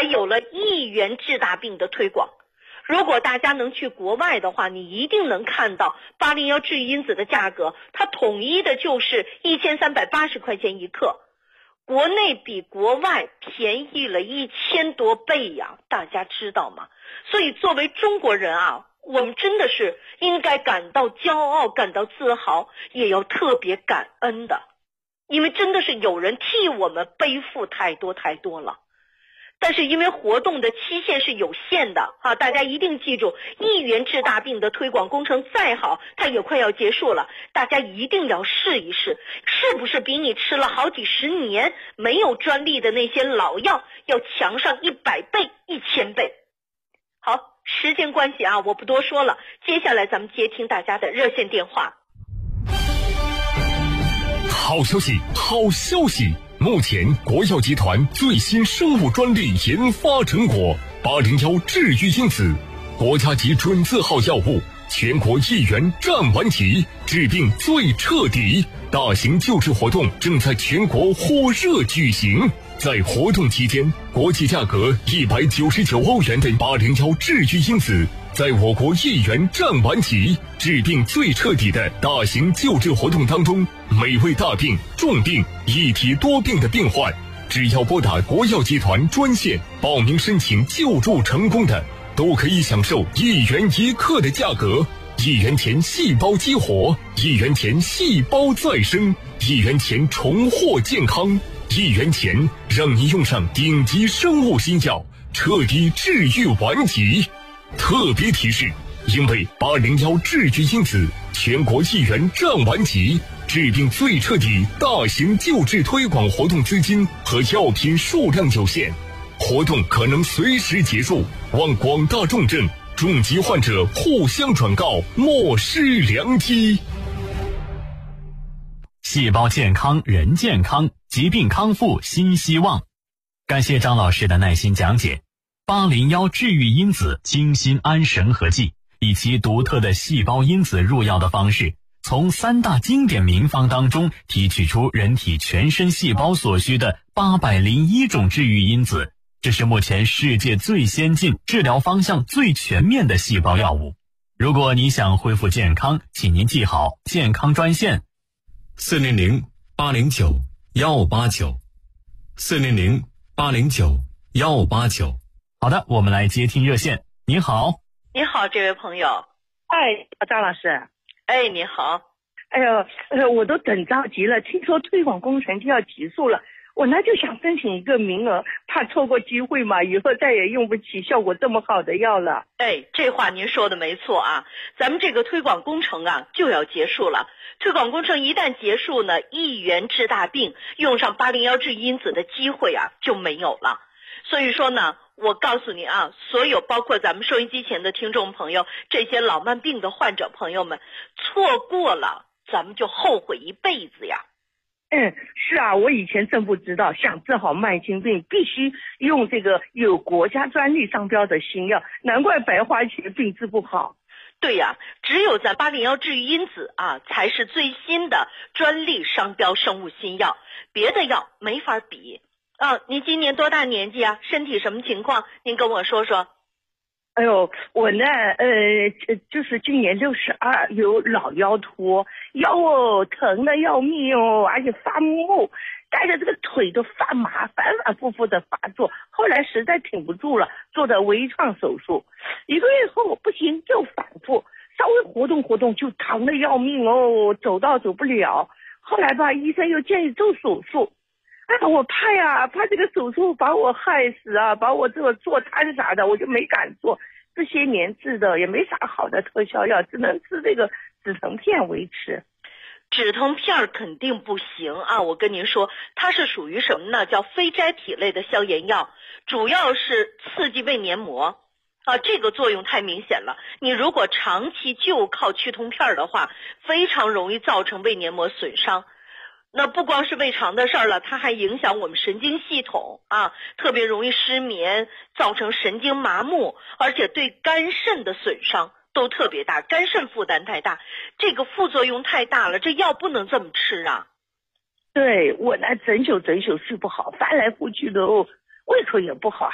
有了1元治大病的推广。如果大家能去国外的话，你一定能看到801治愈因子的价格，它统一的就是1380块钱一克，国内比国外便宜了1000多倍呀，大家知道吗？所以作为中国人啊，我们真的是应该感到骄傲，感到自豪，也要特别感恩的，因为真的是有人替我们背负太多太多了。但是因为活动的期限是有限的啊，大家一定记住，1元治大病的推广工程再好，它也快要结束了，大家一定要试一试，是不是比你吃了好几十年没有专利的那些老药要强上100倍、1000倍。好，时间关系啊，我不多说了，接下来咱们接听大家的热线电话。 好消息，好消息！目前国药集团最新生物专利研发成果801治愈因子，国家级准字号药物，全国1元占完齐，治病最彻底。大型救治活动正在全国火热举行。在活动期间，国际价格199欧元的801治愈因子，在我国1元占完齐，治病最彻底的大型救治活动当中，每位大病、重病、一体多病的病患，只要拨打国药集团专线报名申请救助成功的，都可以享受1元1克的价格，1元钱细胞激活，1元钱细胞再生，1元钱重获健康，1元钱让你用上顶级生物新药，彻底治愈顽疾。特别提示，因为801治愈因子全国1元占完齐，治病最彻底大型救治推广活动资金和药品数量有限，活动可能随时结束，望广大重症、重疾患者互相转告，莫失良机。 细胞健康，人健康，疾病康复新希望。感谢张老师的耐心讲解。801治愈因子精心安神合剂，以其独特的细胞因子入药的方式，从3大经典名方当中提取出人体全身细胞所需的801种治愈因子，这是目前世界最先进、治疗方向最全面的细胞药物。如果你想恢复健康，请您记好健康专线 400-809-1589 400-809-1589。 好的，我们来接听热线。您好。 你好，这位朋友。 哎，张老师。 哎，你好。 哎呦，我都等着急了，听说推广工程就要结束了，我呢就想申请一个名额，怕错过机会嘛，以后再也用不起效果这么好的药了。 哎，这话您说的没错啊，咱们这个推广工程啊就要结束了。推广工程一旦结束呢，1元治大病，用上801治因子的机会啊就没有了。所以说呢，我告诉你啊，所有包括咱们收音机前的听众朋友，这些老慢病的患者朋友们，错过了咱们就后悔一辈子呀。 是啊，我以前真不知道，想治好慢性病必须用这个有国家专利商标的新药，难怪白花钱病治不好。 对呀，只有咱801治愈因子啊，才是最新的专利商标生物新药，别的药没法比。您今年多大年纪啊？身体什么情况？您跟我说说。 哎呦，我呢，就是今年62，有老腰托，腰疼的要命哦，而且发木，带着这个腿都发麻，反反复复的发作，后来实在挺不住了，做的微创手术，1个月后不行就反复，稍微活动活动就疼的要命哦，走不了，后来吧，医生又建议做手术。我怕这个手术把我害死啊，把我这个坐瘫啥的，我就没敢做。这些年治的也没啥好的特效药，只能吃这个止疼片维持。 止疼片肯定不行啊，我跟您说，它是属于什么呢？叫非甾体类的消炎药，主要是刺激胃黏膜啊，这个作用太明显了。你如果长期就靠去痛片的话，非常容易造成胃黏膜损伤。那不光是胃肠的事儿了，它还影响我们神经系统啊，特别容易失眠，造成神经麻木，而且对肝肾的损伤都特别大，肝肾负担太大，这个副作用太大了，这药不能这么吃啊。 对，我呢整宿睡不好，翻来覆去的胃口也不好。